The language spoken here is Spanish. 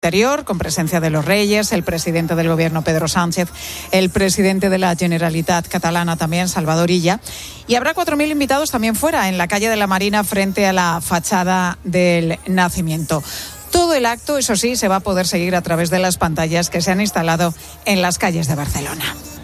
Exterior, con presencia de los Reyes, el presidente del Gobierno, Pedro Sánchez, el presidente de la Generalitat catalana también, Salvador Illa. Y habrá 4.000 invitados también fuera, en la calle de la Marina, frente a la fachada del Nacimiento. Todo el acto, eso sí, se va a poder seguir a través de las pantallas que se han instalado en las calles de Barcelona.